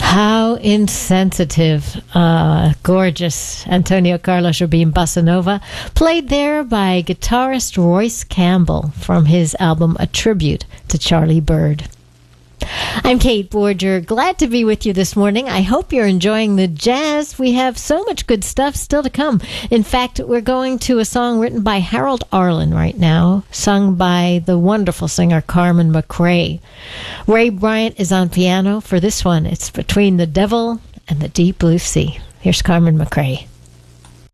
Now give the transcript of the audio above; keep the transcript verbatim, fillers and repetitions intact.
How insensitive. Uh, gorgeous. Antonio Carlos Jobim Bossa Nova, played there by guitarist Royce Campbell from his album A Tribute to Charlie Bird. I'm Kate Borger. Glad to be with you this morning. I hope you're enjoying the jazz. We have so much good stuff still to come. In fact, we're going to a song written by Harold Arlen right now, sung by the wonderful singer Carmen McRae. Ray Bryant is on piano for this one. It's Between the Devil and the Deep Blue Sea. Here's Carmen McRae.